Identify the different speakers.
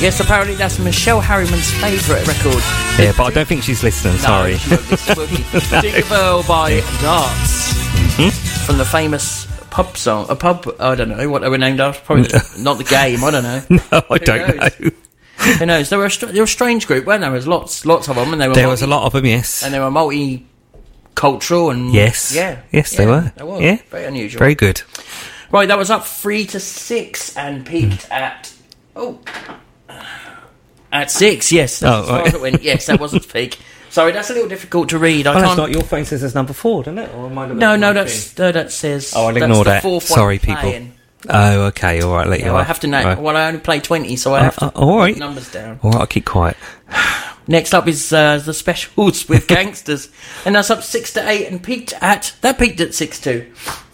Speaker 1: Yes, apparently that's Michelle Harriman's favourite record.
Speaker 2: Yeah, but I don't think she's listening, sorry.
Speaker 1: No, she won't be. Tinkerbell by Darts. From the famous pub song. A pub, I don't know what they were named after. Probably not the game, I don't know.
Speaker 2: No, I don't know.
Speaker 1: Who knows? They were a strange group, weren't there? There was lots of them. And
Speaker 2: there was a lot of them, yes.
Speaker 1: And they were multi-cultural and...
Speaker 2: Yes.
Speaker 1: Yeah.
Speaker 2: Yes, they were.
Speaker 1: They were.
Speaker 2: Yeah.
Speaker 1: Very unusual.
Speaker 2: Very good.
Speaker 1: Right, that was up 3-6 and peaked at 6, yes. That's as far as it went. Yes, that wasn't the peak. Sorry, that's a little difficult to read. I can't...
Speaker 2: That's not your phone says it's number 4, doesn't it? Or am I
Speaker 1: that says...
Speaker 2: Oh, I'll ignore that. Sorry, people.
Speaker 1: Playing.
Speaker 2: Oh, okay, all right, let you
Speaker 1: I have to know. Right. Well, I only play 20, so I have to
Speaker 2: all right.
Speaker 1: put numbers down.
Speaker 2: All right, I'll keep quiet.
Speaker 1: Next up is the specials with Gangsters, and that's up 6-8 and peaked at 6-2.